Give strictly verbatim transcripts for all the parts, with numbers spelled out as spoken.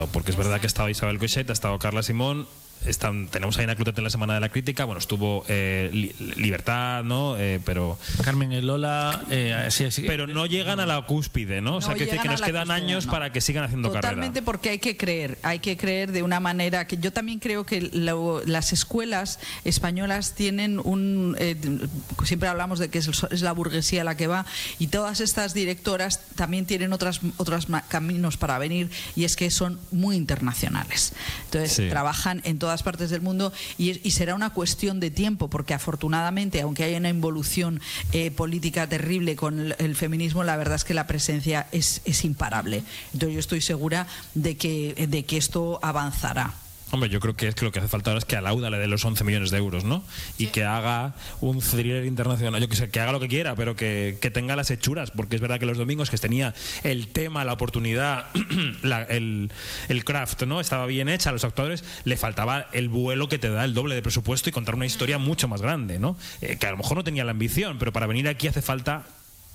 porque es verdad que ha estado Isabel Coixet, ha estado Carla Simón. Están, tenemos ahí en Clutet en la Semana de la Crítica, bueno, estuvo eh, li, Libertad, ¿no? Eh, pero Carmen y Lola, eh, sí, sí, pero no llegan a la cúspide, ¿no? O sea, No que, que nos quedan cúspide, años no. para que sigan haciendo Totalmente, carrera. Totalmente, porque hay que creer, hay que creer de una manera que yo también creo que lo, las escuelas españolas tienen un, eh, siempre hablamos de que es, es la burguesía la que va, y todas estas directoras también tienen otras otros caminos para venir, y es que son muy internacionales. Entonces sí. trabajan en todas partes del mundo y, y será una cuestión de tiempo, porque afortunadamente, aunque haya una involución eh, política terrible con el, el feminismo, la verdad es que la presencia es, es imparable. Entonces yo estoy segura de que, de que esto avanzará. Hombre, yo creo que es que lo que hace falta ahora es que a Lauda le dé los once millones de euros, ¿no? Y sí. que haga un thriller internacional, yo que sé, que haga lo que quiera, pero que, que tenga las hechuras, porque es verdad que los domingos que tenía el tema, la oportunidad, la, el, el craft, ¿no? Estaba bien hecha, a los actores le faltaba el vuelo que te da el doble de presupuesto y contar una historia mucho más grande, ¿no? Eh, que a lo mejor no tenía la ambición, pero para venir aquí hace falta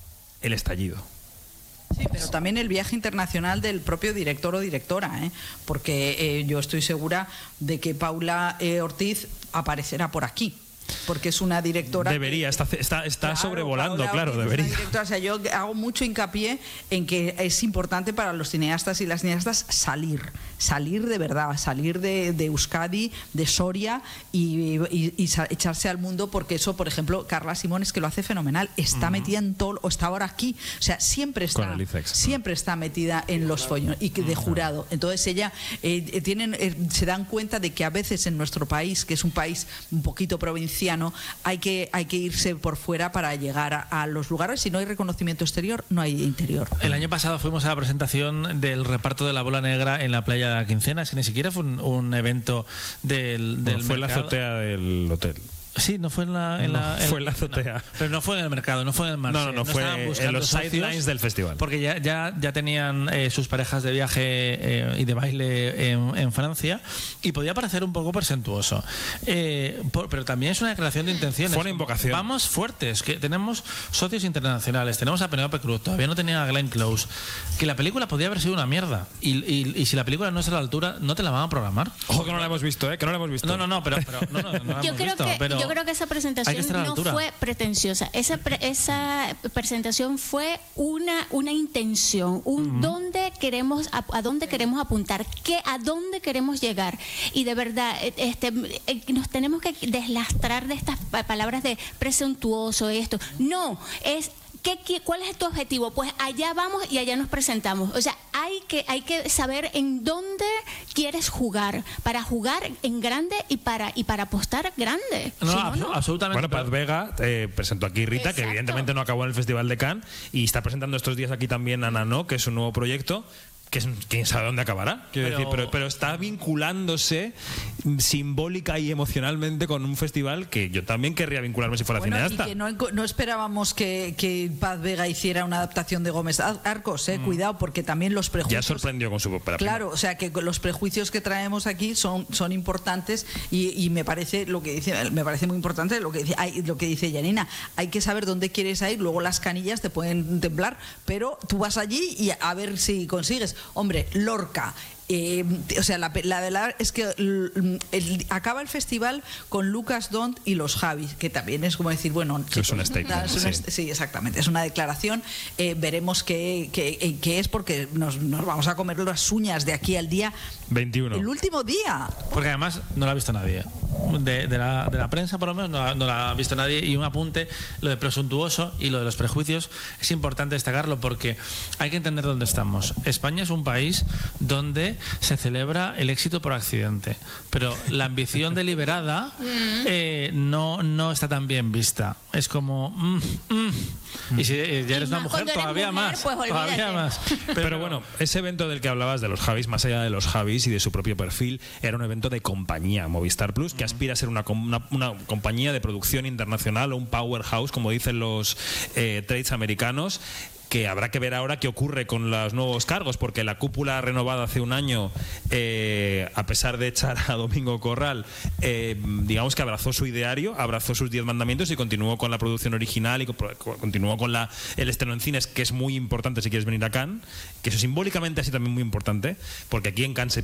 el estallido. Sí, pero también el viaje internacional del propio director o directora, ¿eh? Porque eh, yo estoy segura de que Paula eh, Ortiz aparecerá por aquí, porque es una directora debería, que, está, está, está claro, sobrevolando, Paula claro, Ortiz debería. O sea, yo hago mucho hincapié en que es importante para los cineastas y las cineastas salir, salir de verdad, salir de, de Euskadi, de Soria y, y, y echarse al mundo, porque eso, por ejemplo, Carla Simón es que lo hace fenomenal, está uh-huh. metida en todo, o está ahora aquí, o sea, siempre está, siempre está metida en los follones y de jurado. Entonces ella eh, tienen, eh, se dan cuenta de que a veces en nuestro país, que es un país un poquito provincial, hay que, hay que irse por fuera para llegar a, a los lugares. Si no hay reconocimiento exterior, no hay interior. El año pasado fuimos a la presentación del reparto de La Bola Negra en la playa de la Quincena, que ni siquiera fue un, un evento del, del bueno, fue mercado. en la azotea del hotel. Sí, no fue en la, en no, la en, fue en la azotea. No, pero no fue en el mercado, no fue en el Marché. No, no, no, no fue en los sidelines del festival. Porque ya, ya, ya tenían eh, sus parejas de viaje eh, y de baile en, en Francia, y podía parecer un poco presuntuoso. Eh, por, pero también es una declaración de intenciones. Fue una invocación. Vamos fuertes, que tenemos socios internacionales, tenemos a Penélope Cruz, todavía no tenía a Glenn Close, que la película podía haber sido una mierda. Y, y, y si la película no es a la altura, no te la van a programar. Ojo que no la hemos visto, ¿eh? Que no la hemos visto. No, no, no, pero, pero no, no, no la yo hemos creo visto. Que, pero yo creo que esa presentación no fue pretenciosa. Esa, pre, esa presentación fue una, una intención, un uh-huh. dónde queremos, a, a dónde queremos apuntar, qué, a dónde queremos llegar. Y de verdad, este, nos tenemos que deslastrar de estas palabras de presuntuoso, esto. No, es... ¿Qué, qué, ¿Cuál es tu objetivo? Pues allá vamos y allá nos presentamos. O sea, hay que, hay que saber en dónde quieres jugar, para jugar en grande y para, y para apostar grande. No, si no, no, absolutamente. Bueno, Paz Vega eh, presentó aquí Rita, exacto, que evidentemente no acabó en el Festival de Cannes, y está presentando estos días aquí también Ana No, que es un nuevo proyecto, que es, quién sabe dónde acabará, quiero pero, decir, pero, pero está vinculándose simbólica y emocionalmente con un festival que yo también querría vincularme si fuera bueno, cineasta. Y que no, no esperábamos que, que Paz Vega hiciera una adaptación de Gómez Arcos, eh, mm. cuidado, porque también los prejuicios. Ya sorprendió con su ópera Claro, prima. O sea que los prejuicios que traemos aquí son, son importantes y, y me parece lo que dice, me parece muy importante lo que dice, hay, lo que dice Janina. Hay que saber dónde quieres ir, luego las canillas te pueden temblar, pero tú vas allí y a ver si consigues. Hombre, Lorca. Eh, o sea, la, la de la es que el, el, acaba el festival con Lucas Dont y los Javis, que también es como decir, bueno, que es un statement. Es un, sí. sí, exactamente, es una declaración. Eh, veremos qué, qué, qué es, porque nos, nos vamos a comer las uñas de aquí al día veintiuno. El último día. Porque además no la ha visto nadie. De, de, la, de la prensa, por lo menos, no la, no la ha visto nadie. Y un apunte, lo de presuntuoso y lo de los prejuicios, es importante destacarlo porque hay que entender dónde estamos. España es un país donde se celebra el éxito por accidente, pero la ambición deliberada eh, no, no está tan bien vista. Es como mm, mm. y si ya eres una mujer, eres todavía mujer, más pues todavía más pero, pero bueno, ese evento del que hablabas de los Javis, más allá de los Javis y de su propio perfil, era un evento de compañía, Movistar Plus, que aspira a ser una, una, una compañía de producción internacional o un powerhouse, como dicen los eh, trades americanos, que habrá que ver ahora qué ocurre con los nuevos cargos, porque la cúpula renovada hace un año, eh, a pesar de echar a Domingo Corral, eh, digamos que abrazó su ideario, abrazó sus diez mandamientos y continuó con la producción original y continuó con la, el estreno en cines, que es muy importante si quieres venir a Cannes, que eso simbólicamente ha sido también muy importante, porque aquí en Cannes se,